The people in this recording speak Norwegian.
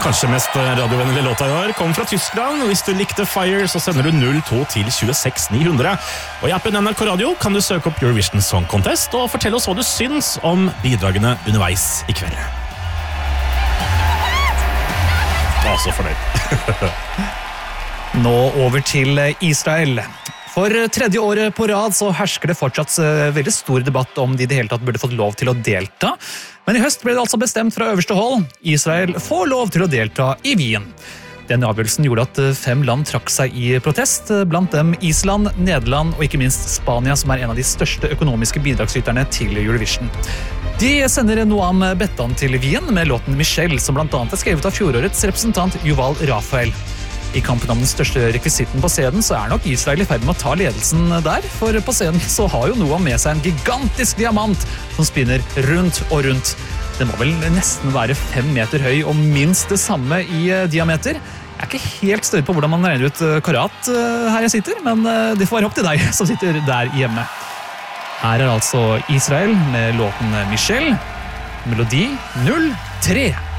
kanskje mest radiovennlige låta i år, kom fra Tyskland. Hvis du likte Fire, så sender du 02 til 26 900. Og i appen NRK Radio kan du søke opp Eurovision Song Contest og fortelle oss hva du syns om bidragene underveis i kveld. Så fornøyd. Nå over til Israel. For tredje året på rad så hersker det fortsatt veldig stor debatt om de i det hele tatt burde fått lov til å delta. Men i høst ble det altså bestemt fra øverste hold. Israel får lov til å delta i Wien. Den avgjørelsen gjorde at 5 land trakk seg i protest, blant dem Island, Nederland og ikke minst Spania, som en av de største økonomiske bidragsyterne til Eurovision. De sender Noam Bettan til Wien med låten Michelle, som blant annet skrevet av fjorårets representant Yuval Rafael. I kampen om den største rekvisitten på scenen så nok Israel i ferd med å ta ledelsen der, for på scenen så har jo Noam med seg en gigantisk diamant som spinner rundt og rundt. Den må vel nesten være 5 meter høy og minst det samme i diameter. Jeg ikke helt støyd på hvordan man regner ut karat her jeg sitter, men det får være opp til deg som sitter der hjemme. Her altså Israel med låten Michelle, melodi 03.